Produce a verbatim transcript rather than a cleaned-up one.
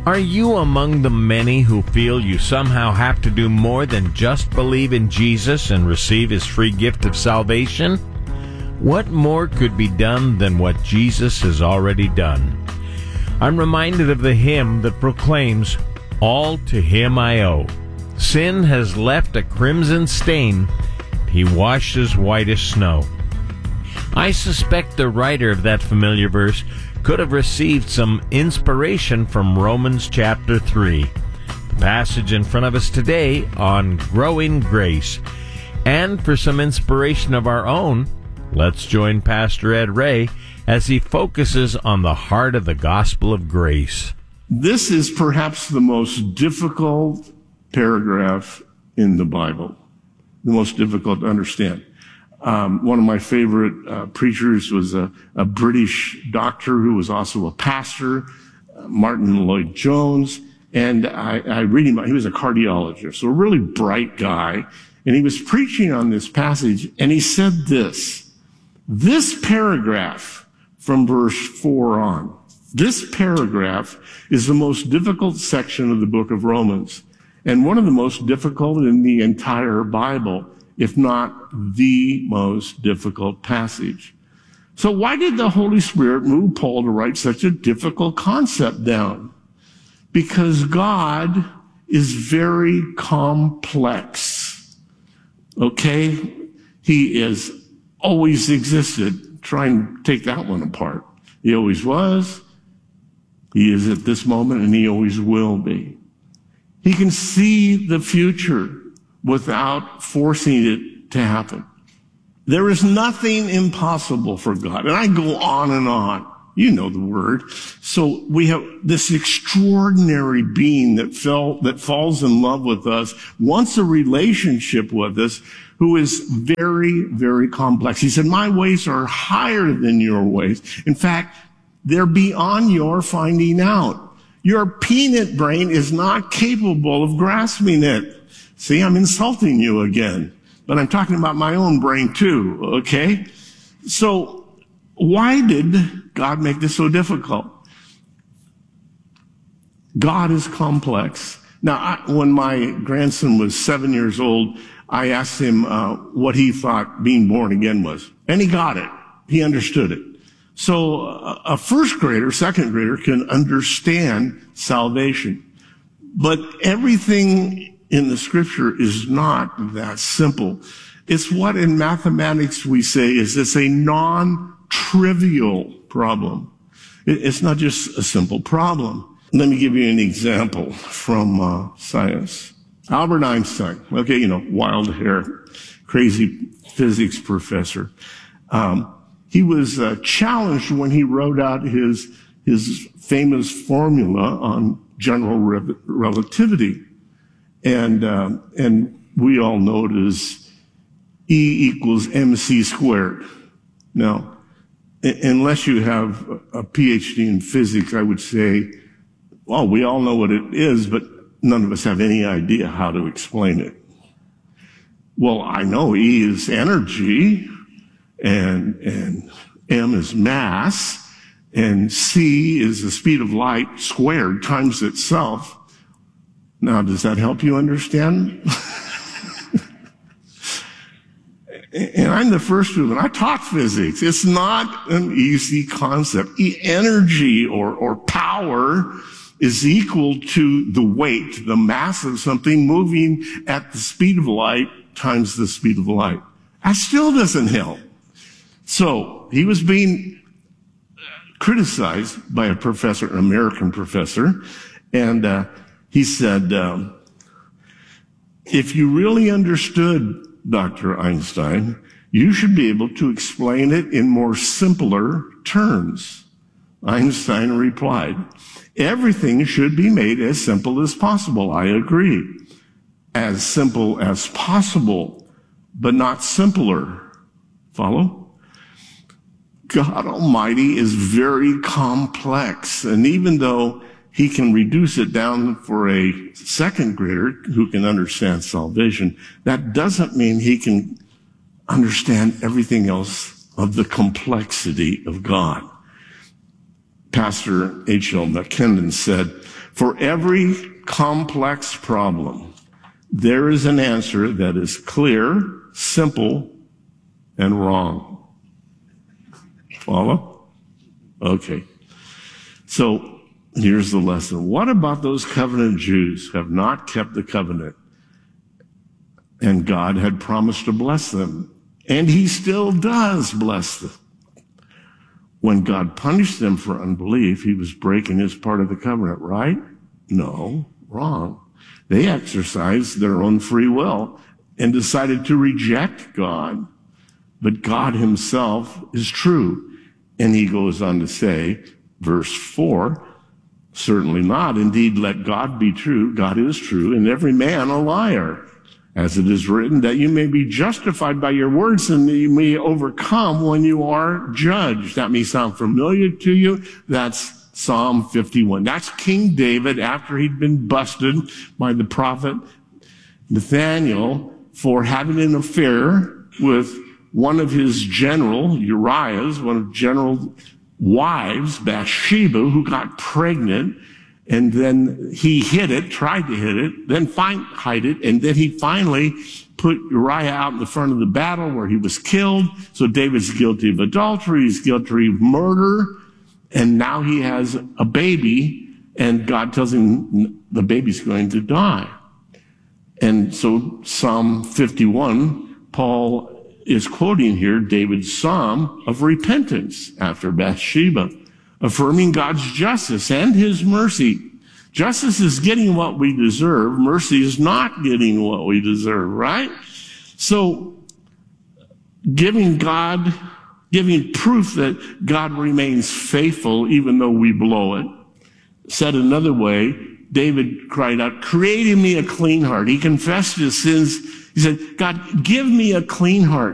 Are you among the many who feel you somehow have to do more than just believe in Jesus and receive His free gift of salvation? What more could be done than what Jesus has already done? I'm reminded of the hymn that proclaims, "All to Him I owe. Sin has left a crimson stain. He washes white as snow." I suspect the writer of that familiar verse could have received some inspiration from Romans chapter three, the passage in front of us today on growing grace. And for some inspiration of our own, let's join Pastor Ed Ray as he focuses on the heart of the gospel of grace. This is perhaps the most difficult paragraph in the Bible, the most difficult to understand. Um, one of my favorite uh, preachers was a, a British doctor who was also a pastor, uh, Martin Lloyd-Jones, and I, I read him. He was a cardiologist, so a really bright guy, and he was preaching on this passage, and he said this, this paragraph from verse four on, this paragraph is the most difficult section of the book of Romans, and one of the most difficult in the entire Bible, if not the most difficult passage. So why did the Holy Spirit move Paul to write such a difficult concept down? Because God is very complex. Okay? He has always existed. Try and take that one apart. He always was, He is at this moment, and He always will be. He can see the future without forcing it to happen. There is nothing impossible for God. And I go on and on. You know the word. So we have this extraordinary being that fell, that falls in love with us, wants a relationship with us, who is very, very complex. He said, my ways are higher than your ways. In fact, they're beyond your finding out. Your peanut brain is not capable of grasping it. See, I'm insulting you again, but I'm talking about my own brain too, okay? So why did God make this so difficult? God is complex. Now, I, when my grandson was seven years old, I asked him uh, what he thought being born again was, and he got it. He understood it. So uh, a first grader, second grader can understand salvation, but everything in the scripture is not that simple. It's what in mathematics we say is it's a non-trivial problem. It's not just a simple problem. Let me give you an example from uh, science. Albert Einstein, okay, you know, wild hair, crazy physics professor. Um, he was uh, challenged when he wrote out his, his famous formula on general re- relativity. And, uh, and we all know it as E equals mc squared. Now, unless you have a P H D in physics, I would say, well, we all know what it is, but none of us have any idea how to explain it. Well, I know E is energy, and, and M is mass, and C is the speed of light squared times itself. Now, does that help you understand? And I'm the first to, and I taught physics. It's not an easy concept. E- energy or, or power is equal to the weight, the mass of something moving at the speed of light times the speed of light. That still doesn't help. So he was being criticized by a professor, an American professor, and uh, he said, um, if you really understood Doctor Einstein, you should be able to explain it in more simpler terms. Einstein replied, everything should be made as simple as possible. I agree. As simple as possible, but not simpler. Follow? God Almighty is very complex, and even though He can reduce it down for a second grader who can understand salvation, that doesn't mean he can understand everything else of the complexity of God. Pastor H L McKendon said, For every complex problem, there is an answer that is clear, simple, and wrong. Follow? Okay. So here's the lesson. What about those covenant Jews who have not kept the covenant? And God had promised to bless them. And he still does bless them. When God punished them for unbelief, he was breaking his part of the covenant, right? No, wrong. They exercised their own free will and decided to reject God. But God himself is true. And he goes on to say, verse four, certainly not. Indeed, let God be true. God is true, and every man a liar. As it is written, that you may be justified by your words and that you may overcome when you are judged. That may sound familiar to you. That's Psalm fifty-one. That's King David after he'd been busted by the prophet Nathaniel for having an affair with one of his general, Uriah's, one of General wives, Bathsheba, who got pregnant. And then he hid it, tried to hid it, then find, hide it, and then he finally put Uriah out in the front of the battle where he was killed. So David's guilty of adultery, he's guilty of murder, and now he has a baby, and God tells him the baby's going to die. And so Psalm fifty-one, Paul is quoting here David's psalm of repentance after Bathsheba, affirming God's justice and his mercy. Justice is getting what we deserve. Mercy is not getting what we deserve, right? So giving God, giving proof that God remains faithful even though we blow it. Said another way, David cried out, create in me a clean heart. He confessed his sins. He said, God, give me a clean heart.